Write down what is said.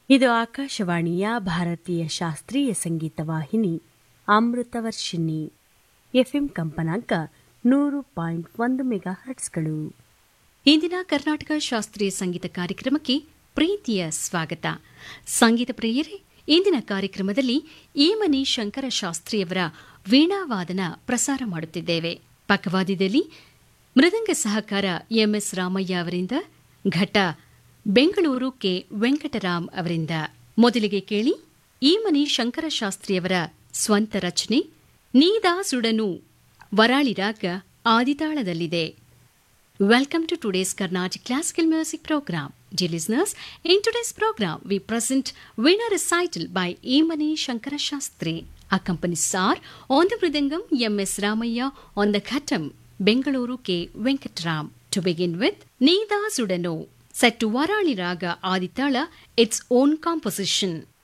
ಇದು ಆಕಾಶವಾಣಿಯ ಭಾರತೀಯ ಶಾಸ್ತ್ರೀಯ ಸಂಗೀತ ವಾಹಿನಿ ಅಮೃತವರ್ಷಿಣಿ ಎಫ್ಎಂ ಕಂಪನಾಂಕ 100.1 ಮೆಗಾಹರ್ಟ್ಸ್ಗಳು. ಇಂದಿನ ಕರ್ನಾಟಕ ಶಾಸ್ತ್ರೀಯ ಸಂಗೀತ ಕಾರ್ಯಕ್ರಮಕ್ಕೆ ಪ್ರೀತಿಯ ಸ್ವಾಗತ. ಸಂಗೀತ ಪ್ರಿಯರೇ, ಇಂದಿನ ಕಾರ್ಯಕ್ರಮದಲ್ಲಿ ಈಮನಿ ಶಂಕರಶಾಸ್ತ್ರಿಯವರ ವೀಣಾವಾದನ ಪ್ರಸಾರ ಮಾಡುತ್ತಿದ್ದೇವೆ. ಪಕ್ಕವಾದ್ಯದಲ್ಲಿ ಮೃದಂಗ ಸಹಕಾರ ಎಂಎಸ್ ರಾಮಯ್ಯ ಅವರಿಂದ, ಘಟ ಬೆಂಗಳೂರು ಕೆ ವೆಂಕಟರಾಮ್ ಅವರಿಂದ. ಮೊದಲಿಗೆ ಕೇಳಿ ಈಮನಿ ಶಂಕರಶಾಸ್ತ್ರಿಯವರ ಸ್ವಂತ ರಚನೆ ನೀದಾಸುಡನು, ವರಾಳಿ ರಾಗ ಆದಿತಾಳದಲ್ಲಿದೆ. Welcome to today's Carnatic Classical Music Program. Dear listeners, in today's program we present Veena recital by Emani Shankara Shastri. Accompanies are on the Mridangam M.S. Ramaya, on the Ghatam Bengaluru K. Venkatram. To begin with, Nida Sudano, set to Varali Raga Aditala, its own composition.